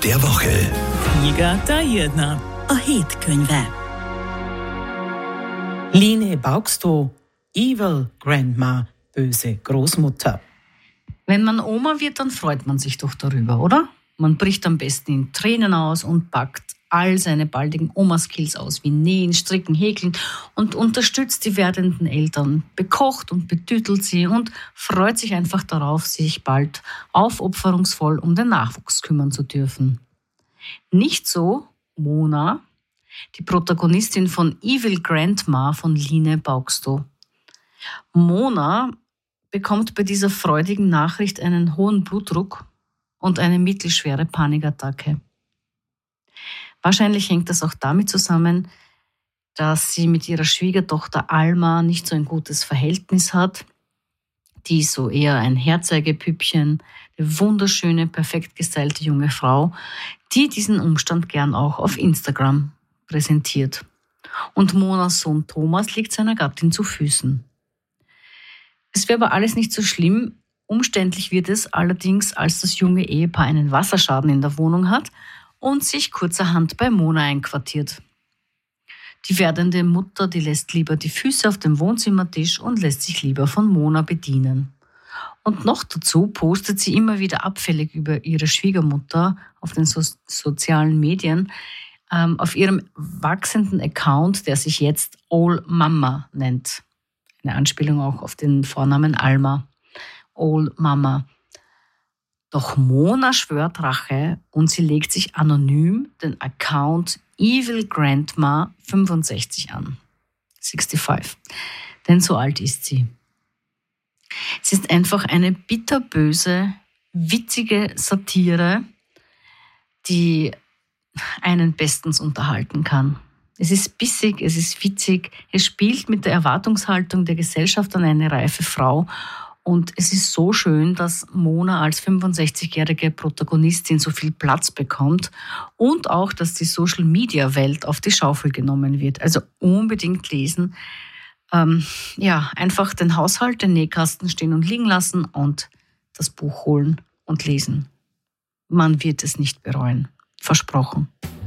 der Woche. Kniga ta jedna. A hétkönyve. Line Baugstow, Evil Grandma, böse Großmutter. Wenn man Oma wird, dann freut man sich doch darüber, oder? Man bricht am besten in Tränen aus und packt all seine baldigen Oma-Skills aus, wie Nähen, Stricken, Häkeln und unterstützt die werdenden Eltern, bekocht und betütelt sie und freut sich einfach darauf, sich bald aufopferungsvoll um den Nachwuchs kümmern zu dürfen. Nicht so Mona, die Protagonistin von Evil Grandma von Line Baugstow. Mona bekommt bei dieser freudigen Nachricht einen hohen Blutdruck und eine mittelschwere Panikattacke. Wahrscheinlich hängt das auch damit zusammen, dass sie mit ihrer Schwiegertochter Alma nicht so ein gutes Verhältnis hat. Die ist so eher ein Herzeigebübchen, eine wunderschöne, perfekt gestylte junge Frau, die diesen Umstand gern auch auf Instagram präsentiert. Und Monas Sohn Thomas liegt seiner Gattin zu Füßen. Es wäre aber alles nicht so schlimm. Umständlich wird es allerdings, als das junge Ehepaar einen Wasserschaden in der Wohnung hat und sich kurzerhand bei Mona einquartiert. Die werdende Mutter, die lässt lieber die Füße auf dem Wohnzimmertisch und lässt sich lieber von Mona bedienen. Und noch dazu postet sie immer wieder abfällig über ihre Schwiegermutter auf den sozialen Medien, auf ihrem wachsenden Account, der sich jetzt All Mama nennt. Eine Anspielung auch auf den Vornamen Alma. All Mama. Doch Mona schwört Rache und sie legt sich anonym den Account Evil Grandma 65 an. 65. Denn so alt ist sie. Sie ist einfach eine bitterböse, witzige Satire, die einen bestens unterhalten kann. Es ist bissig, es ist witzig, es spielt mit der Erwartungshaltung der Gesellschaft an eine reife Frau. Und es ist so schön, dass Mona als 65-jährige Protagonistin so viel Platz bekommt und auch, dass die Social-Media-Welt auf die Schaufel genommen wird. Also unbedingt lesen. Einfach den Haushalt, den Nähkasten stehen und liegen lassen und das Buch holen und lesen. Man wird es nicht bereuen. Versprochen.